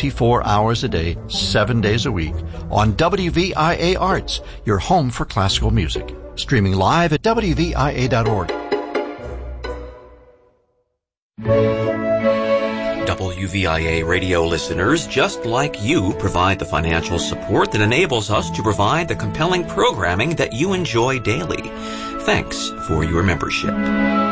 24 hours a day, 7 days a week on WVIA Arts, your home for classical music. Streaming live at WVIA.org. WVIA radio listeners, just like you, provide the financial support that enables us to provide the compelling programming that you enjoy daily. Thanks for your membership.